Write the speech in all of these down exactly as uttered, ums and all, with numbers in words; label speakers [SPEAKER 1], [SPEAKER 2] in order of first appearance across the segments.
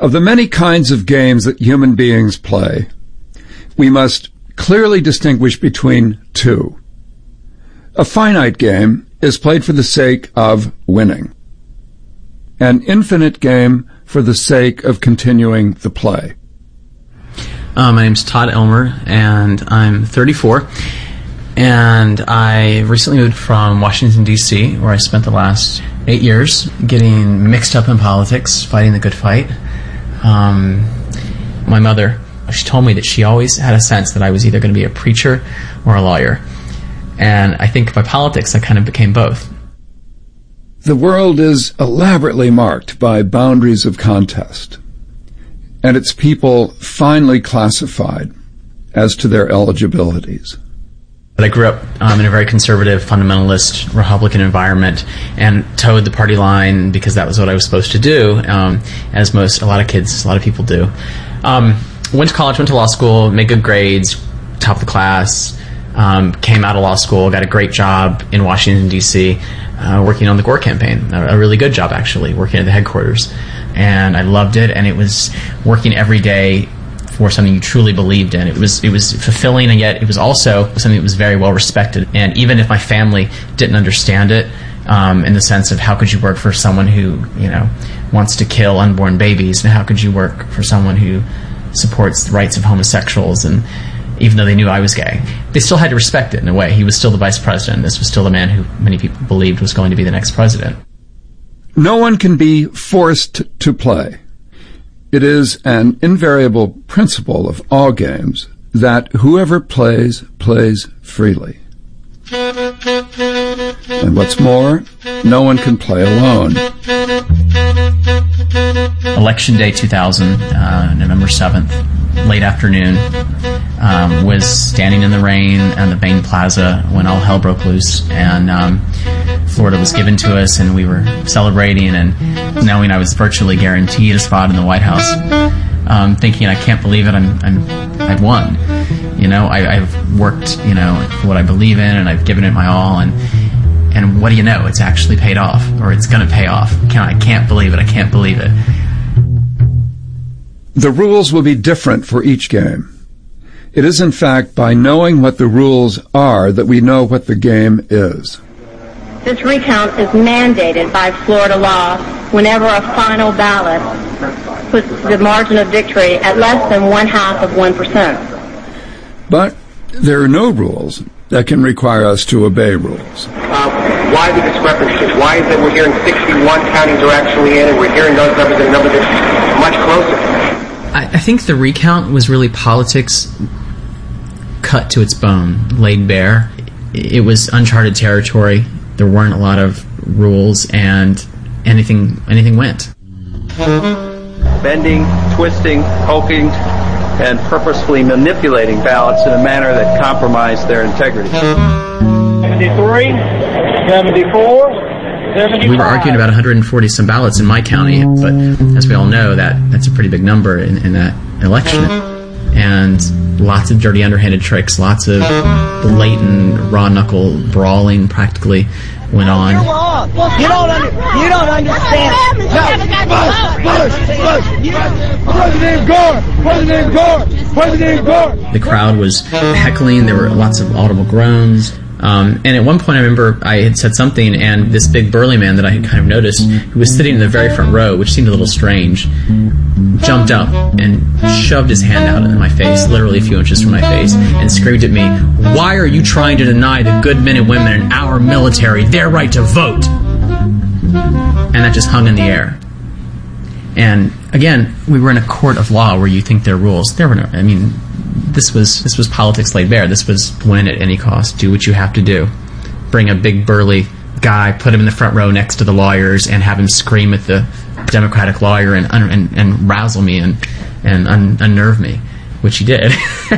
[SPEAKER 1] Of the many kinds of games that human beings play, we must clearly distinguish between two. A finite game is played for the sake of winning. An infinite game for the sake of continuing the play.
[SPEAKER 2] Uh, my name's Todd Elmer, and I'm thirty-four. And I recently moved from Washington, D C, where I spent the last eight years getting mixed up in politics, fighting the good fight. Um, my mother, she told me that she always had a sense that I was either going to be a preacher or a lawyer. And I think by politics, I kind of became both.
[SPEAKER 1] The world is elaborately marked by boundaries of contest, and its people finely classified as to their eligibilities.
[SPEAKER 2] But I grew up um, in a very conservative, fundamentalist, Republican environment and towed the party line because that was what I was supposed to do, um, as most, a lot of kids, a lot of people do. Um, went to college, went to law school, made good grades, top of the class, um, came out of law school, got a great job in Washington, D C, uh, working on the Gore campaign. A, a really good job, actually, working at the headquarters. And I loved it, and it was working every day for something you truly believed in. It was it was fulfilling, and yet it was also something that was very well respected. And even if my family didn't understand it, um, in the sense of how could you work for someone who, you know, wants to kill unborn babies, and how could you work for someone who supports the rights of homosexuals, and even though they knew I was gay, they still had to respect it in a way. He was still the vice president. This was still the man who many people believed was going to be the next president.
[SPEAKER 1] No one can be forced to play. It is an invariable principle of all games that whoever plays, plays freely. And what's more, no one can play alone.
[SPEAKER 2] Election Day two thousand, uh, November seventh, late afternoon, um, was standing in the rain on the Bain Plaza when all hell broke loose, and um, Florida was given to us, and we were celebrating and knowing I was virtually guaranteed a spot in the White House, um, thinking, I can't believe it, I'm, I'm, I've won. You know, I, I've worked, you know, for what I believe in, and I've given it my all, and and what do you know? It's actually paid off, or it's going to pay off. I can't, I can't believe it. I can't believe it.
[SPEAKER 1] The rules will be different for each game. It is, in fact, by knowing what the rules are that we know what the game is.
[SPEAKER 3] This recount is mandated by Florida law whenever a final ballot puts the margin of victory at less than one half of one percent.
[SPEAKER 1] But there are no rules that can require us to obey rules.
[SPEAKER 4] Uh, why the discrepancies? Why is it we're hearing sixty-one counties are actually in, and we're hearing those numbers and numbers that's much closer?
[SPEAKER 2] I, I think the recount was really politics cut to its bone, laid bare. It was uncharted territory. There weren't a lot of rules, and anything anything went.
[SPEAKER 5] Bending, twisting, poking, and purposefully manipulating ballots in a manner that compromised their integrity.
[SPEAKER 6] seventy-three, seventy-four, seventy-five.
[SPEAKER 2] We were arguing about one hundred forty some ballots in my county, but as we all know, that that's a pretty big number in, in that election. And lots of dirty underhanded tricks, lots of blatant raw-knuckle brawling practically went on.
[SPEAKER 7] You don't, under, you don't understand. No, Bush, Bush, Bush. President Gore, President Gore, President Gore.
[SPEAKER 2] The crowd was heckling. There were lots of audible groans. Um, and at one point I remember I had said something, and this big burly man that I had kind of noticed, who was sitting in the very front row, which seemed a little strange, jumped up and shoved his hand out in my face, literally a few inches from my face, and screamed at me, "Why are you trying to deny the good men and women in our military their right to vote?" And that just hung in the air. And again, we were in a court of law where you think there are rules. There were no, I mean, this was this was politics laid bare. This was win at any cost. Do what you have to do. Bring a big burly guy, put him in the front row next to the lawyers, and have him scream at the Democratic lawyer and and, and razzle me and and un, unnerve me, which he did.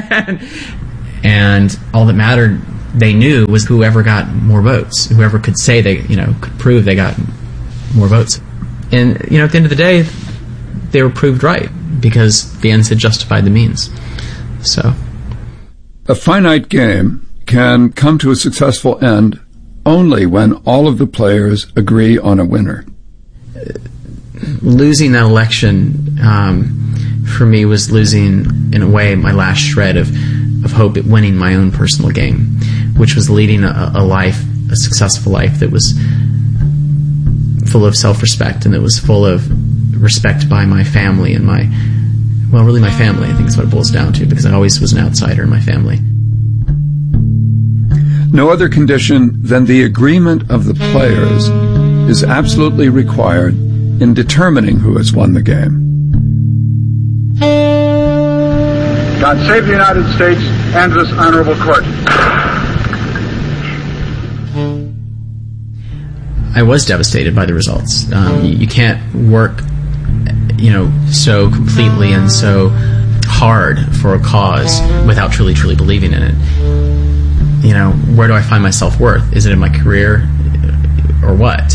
[SPEAKER 2] And all that mattered, they knew, was whoever got more votes, whoever could say they, you know, could prove they got more votes. And you know, at the end of the day, they were proved right because the ends had justified the means. So,
[SPEAKER 1] a finite game can come to a successful end only when all of the players agree on a winner.
[SPEAKER 2] losing that election um, for me was losing, in a way, my last shred of, of hope at winning my own personal game, which was leading a, a life, a successful life that was full of self-respect and that was full of respect by my family and my, well, really my family, I think is what it boils down to, because I always was an outsider in my family.
[SPEAKER 1] No other condition than the agreement of the players is absolutely required in determining who has won the game.
[SPEAKER 8] God save the United States and this honorable court.
[SPEAKER 2] I was devastated by the results. Um, you, you can't work, you know, so completely and so hard for a cause without truly, truly believing in it. You know, where do I find my self-worth? Is it in my career or what?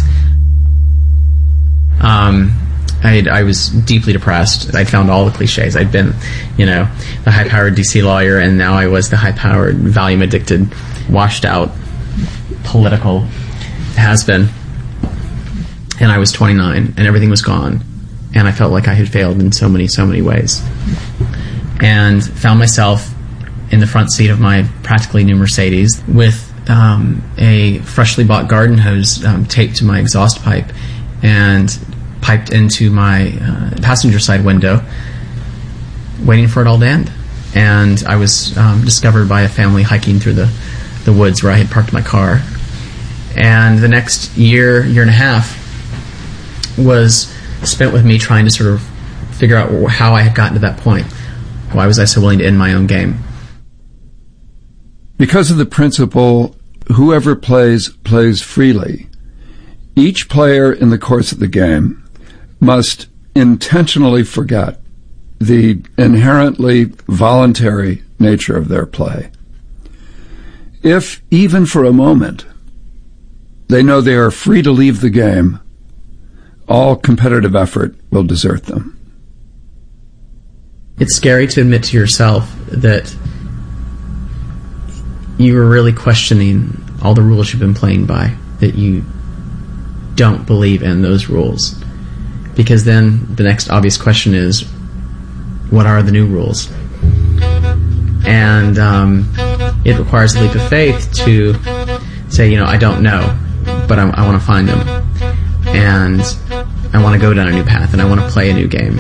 [SPEAKER 2] Um, I, I was deeply depressed. I'd found all the cliches. I'd been, you know, the high-powered D C lawyer, and now I was the high-powered, volume-addicted, washed-out, political has-been. And I was twenty-nine, and everything was gone. And I felt like I had failed in so many, so many ways. And found myself in the front seat of my practically new Mercedes with um, a freshly bought garden hose um, taped to my exhaust pipe and piped into my uh, passenger side window, waiting for it all to end. And I was um, discovered by a family hiking through the, the woods where I had parked my car. And the next year, year and a half was spent with me trying to sort of figure out how I had gotten to that point. Why was I so willing to end my own game?
[SPEAKER 1] Because of the principle, whoever plays, plays freely, each player in the course of the game must intentionally forget the inherently voluntary nature of their play. If, even for a moment, they know they are free to leave the game, all competitive effort will desert them.
[SPEAKER 2] It's scary to admit to yourself that you were really questioning all the rules you've been playing by, that you don't believe in those rules. Because then the next obvious question is, what are the new rules? And um, it requires a leap of faith to say, you know, I don't know, but I, I want to find them. And I want to go down a new path, and I want to play a new game.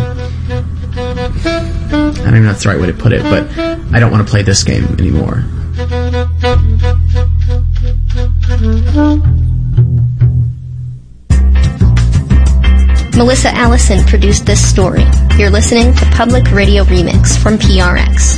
[SPEAKER 2] I don't even know if that's the right way to put it, but I don't want to play this game anymore.
[SPEAKER 9] Melissa Allison produced this story. You're listening to Public Radio Remix from P R X.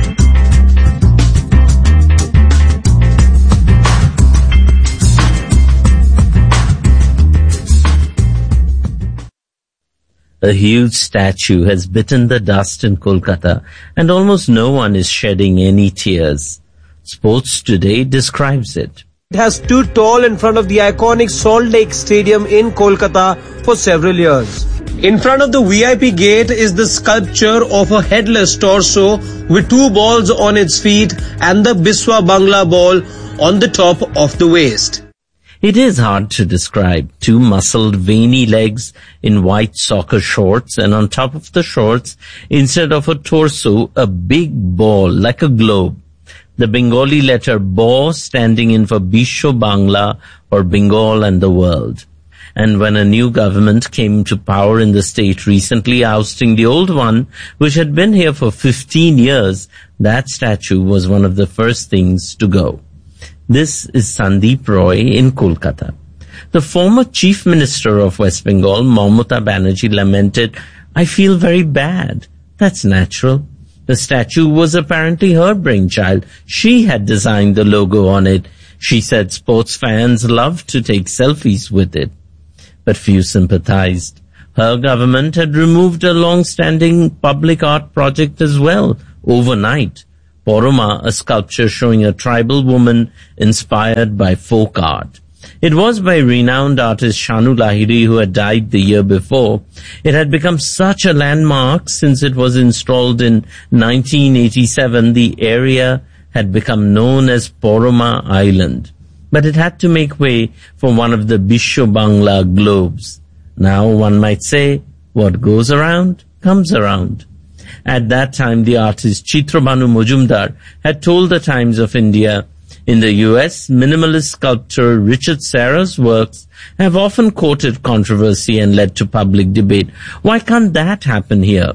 [SPEAKER 10] A huge statue has bitten the dust in Kolkata, and almost no one is shedding any tears. Sports Today describes it.
[SPEAKER 11] It has stood tall in front of the iconic Salt Lake Stadium in Kolkata for several years. In front of the V I P gate is the sculpture of a headless torso with two balls on its feet and the Biswa Bangla ball on the top of the waist.
[SPEAKER 10] It is hard to describe. Two muscled, veiny legs in white soccer shorts, and on top of the shorts, instead of a torso, a big ball like a globe. The Bengali letter Ba standing in for Bisho Bangla, or Bengal and the world. And when a new government came to power in the state recently, ousting the old one, which had been here for fifteen years, that statue was one of the first things to go. This is Sandeep Roy in Kolkata. The former Chief Minister of West Bengal, Mamata Banerjee, lamented, "I feel very bad." That's natural. The statue was apparently her brainchild. She had designed the logo on it. She said sports fans loved to take selfies with it. But few sympathized. Her government had removed a long-standing public art project as well, overnight. Poroma, a sculpture showing a tribal woman inspired by folk art. It was by renowned artist Shanu Lahiri, who had died the year before. It had become such a landmark since it was installed in nineteen eighty-seven. The area had become known as Poroma Island. But it had to make way for one of the Bisho Bangla globes. Now one might say, what goes around comes around. At that time, the artist Chitrabhanu Majumdar had told the Times of India, in the U S, minimalist sculptor Richard Serra's works have often courted controversy and led to public debate. Why can't that happen here?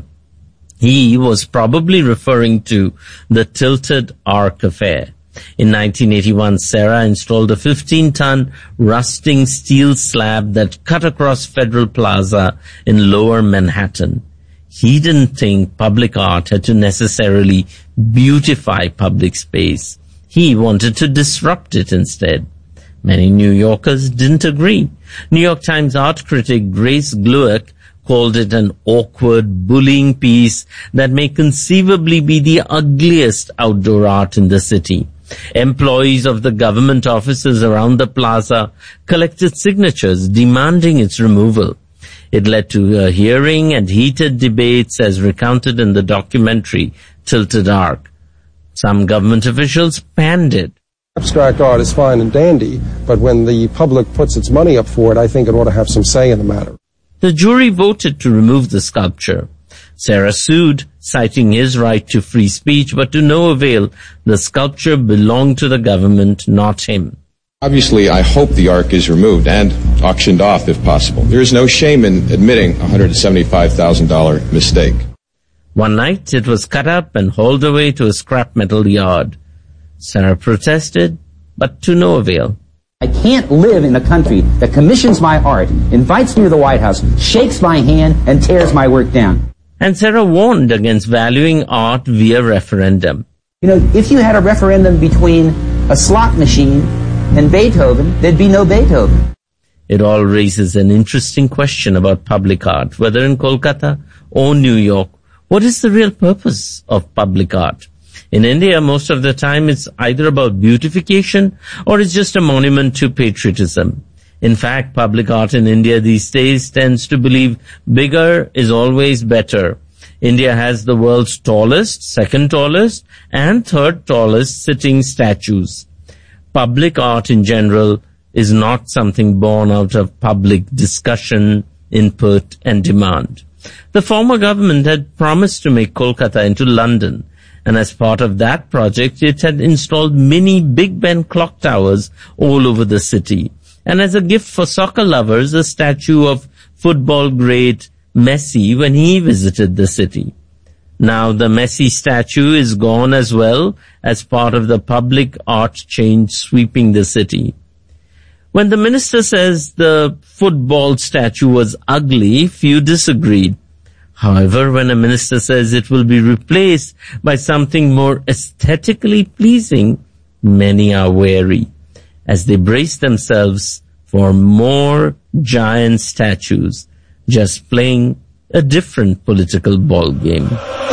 [SPEAKER 10] He was probably referring to the Tilted Arc affair. In nineteen eighty-one, Serra installed a fifteen-ton rusting steel slab that cut across Federal Plaza in Lower Manhattan. He didn't think public art had to necessarily beautify public space. He wanted to disrupt it instead. Many New Yorkers didn't agree. New York Times art critic Grace Glueck called it an awkward, bullying piece that may conceivably be the ugliest outdoor art in the city. Employees of the government offices around the plaza collected signatures demanding its removal. It led to a hearing and heated debates as recounted in the documentary Tilted Arc. Some government officials panned it.
[SPEAKER 12] Abstract art is fine and dandy, but when the public puts its money up for it, I think it ought to have some say in the matter.
[SPEAKER 10] The jury voted to remove the sculpture. Serra sued, citing his right to free speech, but to no avail. The sculpture belonged to the government, not him.
[SPEAKER 13] Obviously, I hope the Arc is removed and auctioned off if possible. There is no shame in admitting a one hundred seventy-five thousand dollars mistake.
[SPEAKER 10] One night, it was cut up and hauled away to a scrap metal yard. Serra protested, but to no avail.
[SPEAKER 14] I can't live in a country that commissions my art, invites me to the White House, shakes my hand, and tears my work down.
[SPEAKER 10] And Serra warned against valuing art via referendum.
[SPEAKER 14] You know, if you had a referendum between a slot machine and Beethoven, there'd be no Beethoven.
[SPEAKER 10] It all raises an interesting question about public art, whether in Kolkata or New York. What is the real purpose of public art? In India, most of the time, it's either about beautification or it's just a monument to patriotism. In fact, public art in India these days tends to believe bigger is always better. India has the world's tallest, second tallest, and third tallest sitting statues. Public art in general is not something born out of public discussion, input, and demand. The former government had promised to make Kolkata into London, and as part of that project, it had installed mini Big Ben clock towers all over the city. And as a gift for soccer lovers, a statue of football great Messi when he visited the city. Now the Messi statue is gone as well as part of the public art change sweeping the city. When the minister says the football statue was ugly, few disagreed. However, when a minister says it will be replaced by something more aesthetically pleasing, many are wary as they brace themselves for more giant statues, just playing a different political ball game.